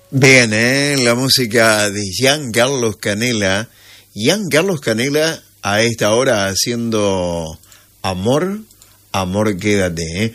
Bien, la música de Giancarlo Canela. Giancarlo Canela a esta hora haciendo Amor, Amor Quédate.